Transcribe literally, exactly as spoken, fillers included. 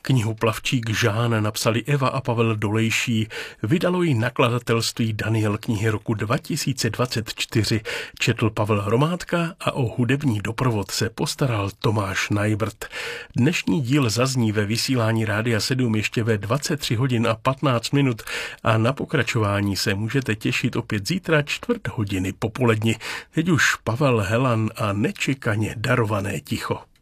Knihu Plavčík Žán napsali Eva a Pavel Dolejší, vydalo ji nakladatelství Daniel knihy roku dva tisíce dvacet čtyři, četl Pavel Hromádka a o hudební doprovod se postaral Tomáš Najbrt. Dnešní díl zazní ve vysílání Rádia sedm ještě ve dvacet tři hodin a patnáct minut a na pokračování se můžete těšit opět zítra čtvrt hodiny popoledni. Teď už Pavel Helan a nečekaně darované ticho.